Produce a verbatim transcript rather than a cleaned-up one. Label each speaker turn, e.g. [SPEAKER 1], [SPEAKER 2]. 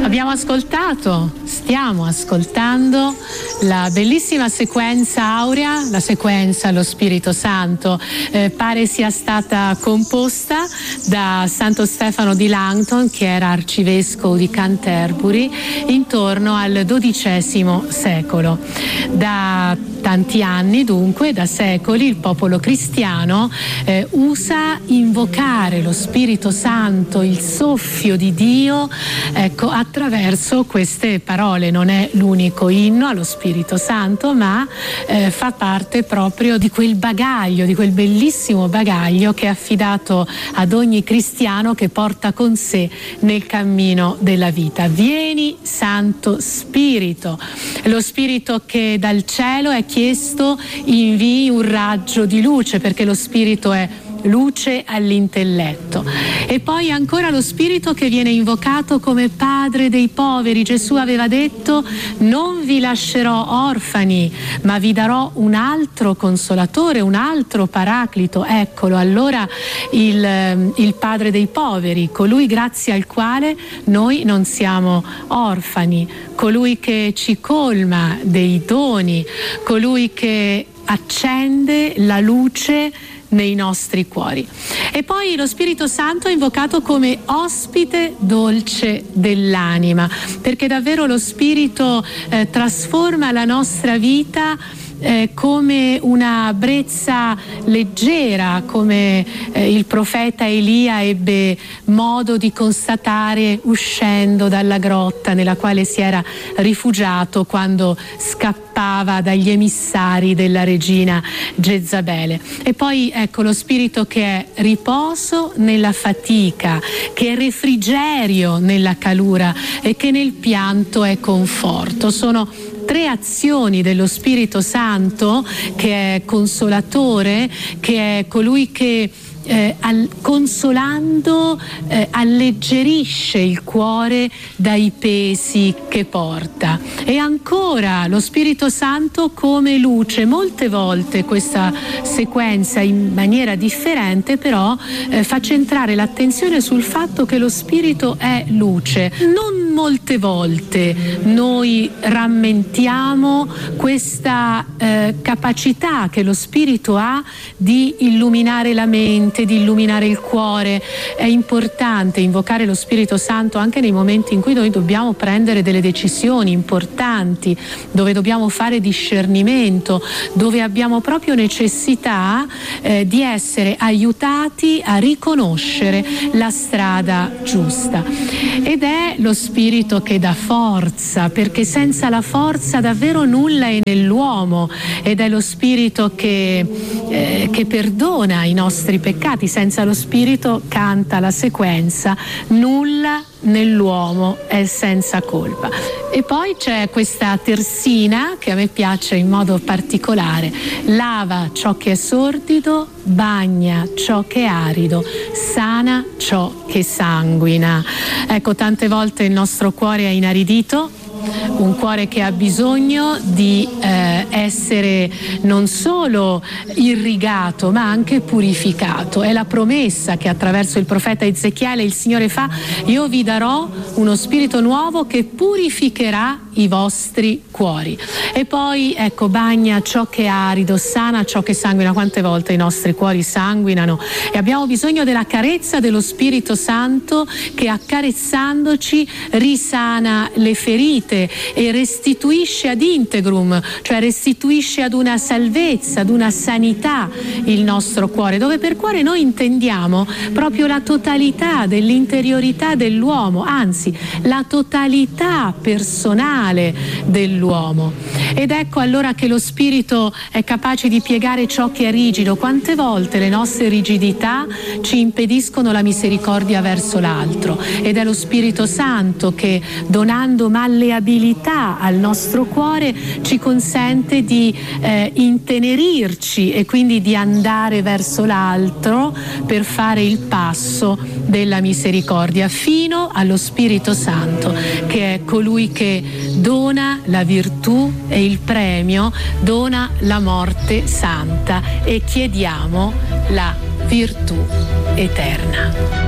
[SPEAKER 1] Abbiamo ascoltato, stiamo ascoltando la bellissima sequenza aurea, la sequenza allo Spirito Santo. Eh, pare sia stata composta da Santo Stefano di Langton, che era arcivescovo di Canterbury, intorno al dodicesimo secolo. Da tanti anni, dunque, da secoli, il popolo cristiano eh, usa invocare lo Spirito Santo, il soffio di Dio, ecco, attraverso queste parole. Non è l'unico inno allo Spirito Santo, ma eh, fa parte proprio di quel bagaglio, di quel bellissimo bagaglio che è affidato ad ogni cristiano che porta con sé nel cammino della vita. Vieni, Santo Spirito, lo Spirito che dal cielo è chiesto invii un raggio di luce, perché lo Spirito è luce all'intelletto. E poi ancora lo Spirito che viene invocato come Padre dei poveri. Gesù aveva detto: non vi lascerò orfani, ma vi darò un altro consolatore, un altro paraclito. Eccolo allora il, il Padre dei poveri, colui grazie al quale noi non siamo orfani, colui che ci colma dei doni, colui che accende la luce nei nostri cuori. E poi lo Spirito Santo è invocato come ospite dolce dell'anima, perché davvero lo Spirito eh, trasforma la nostra vita Eh, come una brezza leggera, come eh, il profeta Elia ebbe modo di constatare uscendo dalla grotta nella quale si era rifugiato quando scappava dagli emissari della regina Jezabele. E poi ecco lo Spirito che è riposo nella fatica, che è refrigerio nella calura e che nel pianto è conforto. Sono tre azioni dello Spirito Santo, che è consolatore, che è colui che Eh, al, consolando eh, alleggerisce il cuore dai pesi che porta. E ancora lo Spirito Santo come luce. Molte volte questa sequenza, in maniera differente, però eh, fa centrare l'attenzione sul fatto che lo Spirito è luce. Non molte volte noi rammentiamo questa eh, capacità che lo Spirito ha di illuminare la mente, di illuminare il cuore. È importante invocare lo Spirito Santo anche nei momenti in cui noi dobbiamo prendere delle decisioni importanti, dove dobbiamo fare discernimento, dove abbiamo proprio necessità eh, di essere aiutati a riconoscere la strada giusta. Ed è lo Spirito che dà forza, perché senza la forza davvero nulla è nell'uomo, ed è lo Spirito che, eh, che perdona i nostri peccati. Senza lo Spirito, canta la sequenza, nulla nell'uomo è senza colpa. E poi c'è questa terzina che a me piace in modo particolare: lava ciò che è sordido, bagna ciò che è arido, sana ciò che sanguina. Ecco, tante volte il nostro cuore è inaridito, un cuore che ha bisogno di eh, essere non solo irrigato ma anche purificato. È la promessa che attraverso il profeta Ezechiele il Signore fa: io vi darò uno spirito nuovo che purificherà i vostri cuori. E poi ecco, bagna ciò che è arido, sana ciò che sanguina. Quante volte i nostri cuori sanguinano e abbiamo bisogno della carezza dello Spirito Santo, che accarezzandoci risana le ferite e restituisce ad integrum, cioè restituisce ad una salvezza, ad una sanità il nostro cuore, dove per cuore noi intendiamo proprio la totalità dell'interiorità dell'uomo, anzi la totalità personale dell'uomo. Ed ecco allora che lo Spirito è capace di piegare ciò che è rigido. Quante volte le nostre rigidità ci impediscono la misericordia verso l'altro, ed è lo Spirito Santo che, donando malleabilità al nostro cuore, ci consente di eh, intenerirci e quindi di andare verso l'altro per fare il passo della misericordia, fino allo Spirito Santo, che è colui che dona la virtù e il premio, dona la morte santa, e chiediamo la virtù eterna.